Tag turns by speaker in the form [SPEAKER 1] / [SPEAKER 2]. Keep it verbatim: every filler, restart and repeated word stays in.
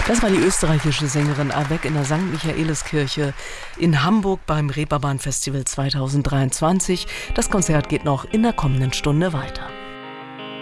[SPEAKER 1] Das war die österreichische Sängerin Avec in der Sankt Michaeliskirche in Hamburg beim Reeperbahn Festival zweitausenddreiundzwanzig. Das Konzert geht noch in der kommenden Stunde weiter.